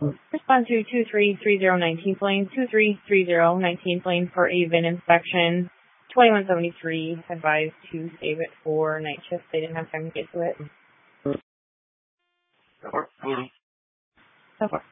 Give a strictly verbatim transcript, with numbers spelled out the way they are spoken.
Respond to two three three zero nineteen plane, two three three zero nineteen plane for a V I N inspection. twenty-one seventy-three advised to save it for night shift. They didn't have time to get to it. So far. So far.